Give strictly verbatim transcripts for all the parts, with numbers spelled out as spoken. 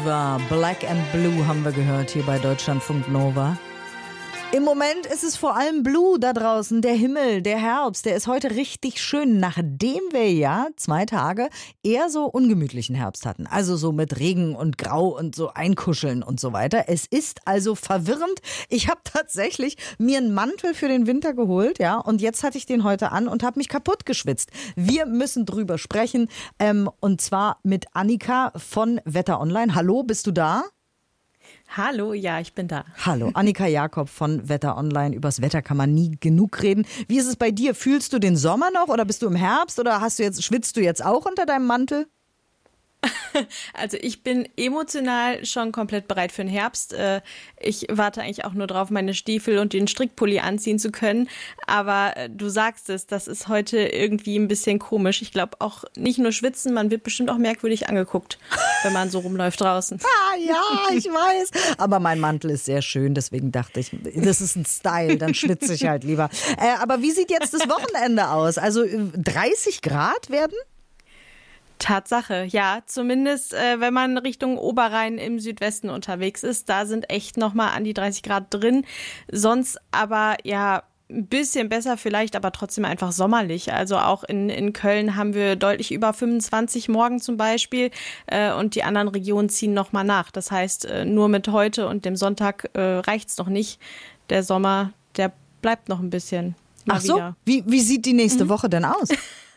River, Black and Blue haben wir gehört hier bei Deutschlandfunk Nova. Im Moment ist es vor allem Blue da draußen, der Himmel, der Herbst, der ist heute richtig schön, nachdem wir ja zwei Tage eher so ungemütlichen Herbst hatten. Also so mit Regen und Grau und so Einkuscheln und so weiter. Es ist also verwirrend. Ich habe tatsächlich mir einen Mantel für den Winter geholt, ja, und jetzt hatte ich den heute an und habe mich kaputt geschwitzt. Wir müssen drüber sprechen, ähm, und zwar mit Annika von Wetter Online. Hallo, bist du da? Hallo, ja, ich bin da. Hallo, Annika Jakob von Wetter Online. Übers Wetter kann man nie genug reden. Wie ist es bei dir? Fühlst du den Sommer noch oder bist du im Herbst oder hast du jetzt, schwitzt du jetzt auch unter deinem Mantel? Also ich bin emotional schon komplett bereit für den Herbst. Ich warte eigentlich auch nur drauf, meine Stiefel und den Strickpulli anziehen zu können. Aber du sagst es, das ist heute irgendwie ein bisschen komisch. Ich glaube auch nicht nur schwitzen, man wird bestimmt auch merkwürdig angeguckt, wenn man so rumläuft draußen. Ah ja, ich weiß. Aber mein Mantel ist sehr schön, deswegen dachte ich, das ist ein Style, dann schwitze ich halt lieber. Äh, aber wie sieht jetzt das Wochenende aus? Also dreißig Grad werden? Tatsache, ja. Zumindest, äh, wenn man Richtung Oberrhein im Südwesten unterwegs ist. Da sind echt nochmal an die dreißig Grad drin. Sonst aber, ja, ein bisschen besser vielleicht, aber trotzdem einfach sommerlich. Also auch in, in Köln haben wir deutlich über fünfundzwanzig morgen zum Beispiel. Äh, und die anderen Regionen ziehen nochmal nach. Das heißt, äh, nur mit heute und dem Sonntag äh, reicht's noch nicht. Der Sommer, der bleibt noch ein bisschen. Ach so, wieder. Wie, wie sieht die nächste mhm. Woche denn aus?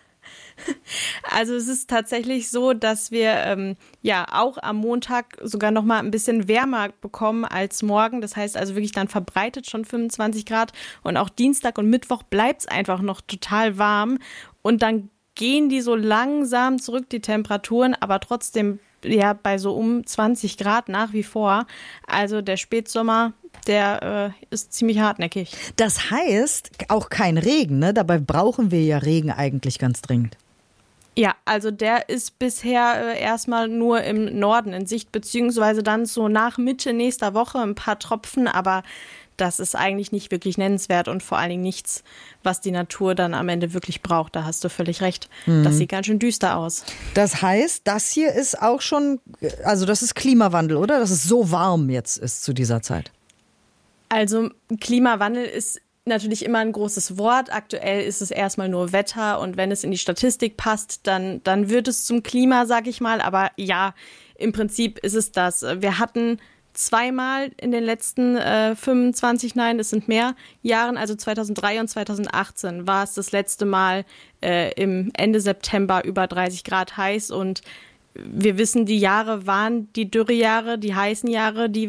Also es ist tatsächlich so, dass wir ähm, ja auch am Montag sogar noch mal ein bisschen wärmer bekommen als morgen. Das heißt also wirklich dann verbreitet schon fünfundzwanzig Grad. Und auch Dienstag und Mittwoch bleibt es einfach noch total warm. Und dann gehen die so langsam zurück, die Temperaturen, aber trotzdem ja bei so um zwanzig Grad nach wie vor. Also der Spätsommer, der äh, ist ziemlich hartnäckig. Das heißt auch kein Regen, ne? Dabei brauchen wir ja Regen eigentlich ganz dringend. Ja, also der ist bisher äh, erstmal nur im Norden in Sicht, beziehungsweise dann so nach Mitte nächster Woche ein paar Tropfen, aber das ist eigentlich nicht wirklich nennenswert und vor allen Dingen nichts, was die Natur dann am Ende wirklich braucht. Da hast du völlig recht. Mhm. Das sieht ganz schön düster aus. Das heißt, das hier ist auch schon, also das ist Klimawandel, oder? Dass es so warm jetzt ist zu dieser Zeit. Also Klimawandel ist natürlich immer ein großes Wort. Aktuell ist es erstmal nur Wetter und wenn es in die Statistik passt, dann, dann wird es zum Klima, sag ich mal. Aber ja, im Prinzip ist es das. Wir hatten zweimal in den letzten äh, fünfundzwanzig, nein, es sind mehr Jahren, also zweitausenddrei und zweitausendachtzehn war es das letzte Mal äh, im Ende September über dreißig Grad heiß und wir wissen, die Jahre waren die Dürrejahre, die heißen Jahre, die